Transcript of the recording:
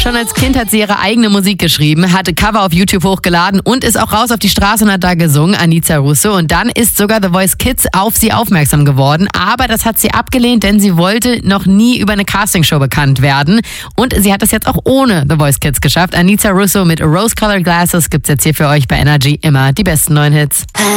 Schon als Kind hat sie ihre eigene Musik geschrieben, hatte Cover auf YouTube hochgeladen und ist auch raus auf die Straße und hat da gesungen, Anica Russo. Und dann ist sogar The Voice Kids auf sie aufmerksam geworden. Aber das hat sie abgelehnt, denn sie wollte noch nie über eine Castingshow bekannt werden. Und sie hat es jetzt auch ohne The Voice Kids geschafft. Anica Russo mit Rose Colored Glasses gibt's jetzt hier für euch bei Energy immer die besten neuen Hits.